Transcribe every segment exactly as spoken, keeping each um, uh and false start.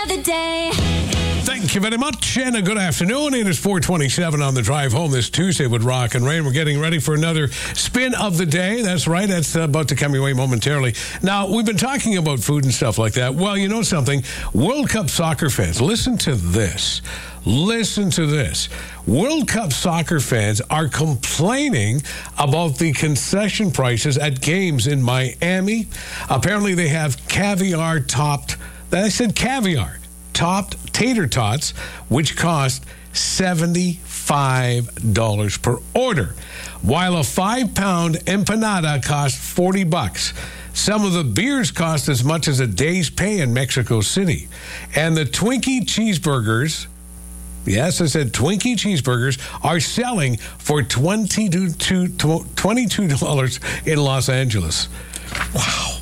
The day. Thank you very much, and a good afternoon. It is four twenty-seven on the drive home this Tuesday with Rock and Rain. We're getting ready for another spin of the day. That's right. That's about to come your way momentarily. Now, we've been talking about food and stuff like that. Well, you know something? World Cup soccer fans, listen to this. Listen to this. World Cup soccer fans are complaining about the concession prices at games in Miami. Apparently, they have caviar topped. I said caviar. Topped tater tots, which cost seventy-five dollars per order, while a five-pound empanada costs forty bucks. Some of the beers cost as much as a day's pay in Mexico City. And the Twinkie cheeseburgers, yes, I said Twinkie cheeseburgers, are selling for twenty-two dollars in Los Angeles. Wow.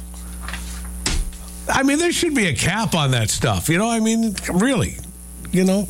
I mean, there should be a cap on that stuff. You know, I mean, really, you know,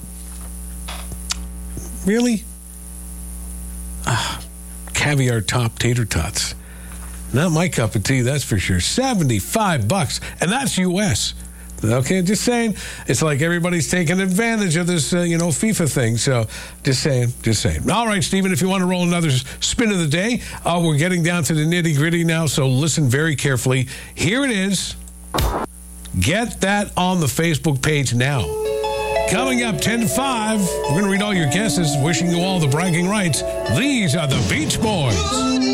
really? Ah, caviar top tater tots. Not my cup of tea, that's for sure. seventy-five bucks, and that's U S Okay, just saying. It's like everybody's taking advantage of this, uh, you know, FIFA thing. So, just saying, just saying. All right, Stephen, if you want to roll another spin of the day, uh, we're getting down to the nitty-gritty now, so listen very carefully. Here it is. Get that on the Facebook page now. Coming up ten to five, we're going to read all your guesses, wishing you all the bragging rights. These are the Beach Boys.